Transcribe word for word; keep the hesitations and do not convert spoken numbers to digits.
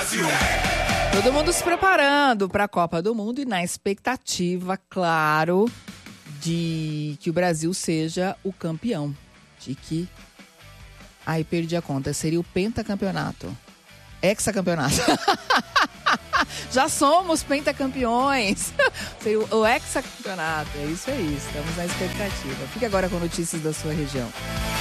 Todo mundo se preparando para a Copa do Mundo e na expectativa, claro, de que o Brasil seja o campeão. De que... Ai, perdi a conta. Seria o pentacampeonato. Hexacampeonato. Já somos pentacampeões. Seria o hexacampeonato. É isso aí. Estamos na expectativa. Fique agora com notícias da sua região.